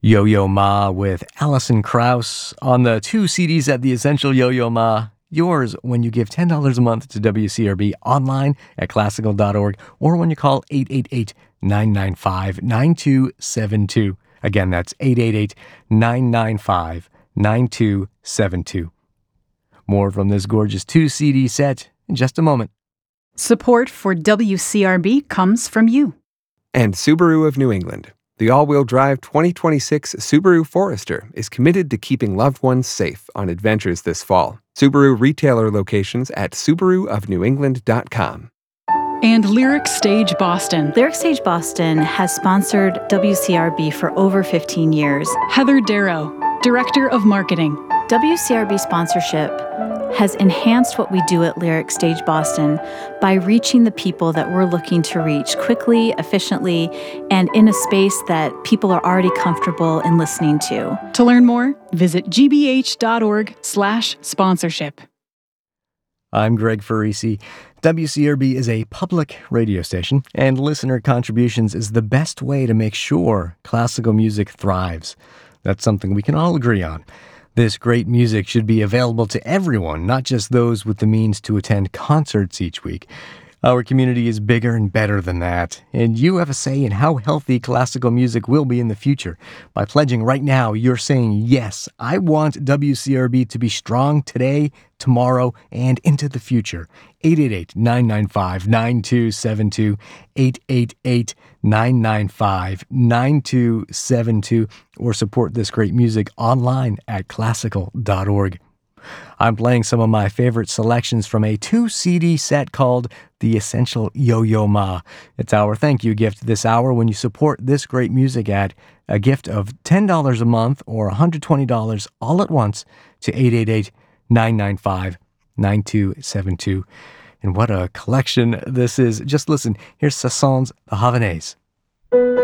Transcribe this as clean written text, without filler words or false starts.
Yo-Yo Ma with Alison Krauss on the 2 CDs at the Essential Yo-Yo Ma. Yours when you give $10 a month to WCRB online at classical.org or when you call 888-995-9272. Again, that's 888-995-9272. More from this gorgeous 2 CD set in just a moment. Support for WCRB comes from you. And Subaru of New England. The all-wheel drive 2026 Subaru Forester is committed to keeping loved ones safe on adventures this fall. Subaru retailer locations at SubaruofNewEngland.com. And Lyric Stage Boston. Lyric Stage Boston has sponsored WCRB for over 15 years. Heather Darrow, Director of Marketing. WCRB sponsorship has enhanced what we do at Lyric Stage Boston by reaching the people that we're looking to reach quickly, efficiently, and in a space that people are already comfortable in listening to. To learn more, visit gbh.org/sponsorship. I'm Greg Farisi. WCRB is a public radio station, and listener contributions is the best way to make sure classical music thrives. That's something we can all agree on. This great music should be available to everyone, not just those with the means to attend concerts each week. Our community is bigger and better than that, and you have a say in how healthy classical music will be in the future. By pledging right now, you're saying, yes, I want WCRB to be strong today, tomorrow, and into the future. 888-995-9272, 888-995-9272, or support this great music online at classical.org. I'm playing some of my favorite selections from a 2 CD set called The Essential Yo-Yo Ma. It's our thank you gift this hour when you support this great music at a gift of $10 a month or $120 all at once to 888-995-9272. And what a collection this is. Just listen. Here's Sasson's The Havanaise.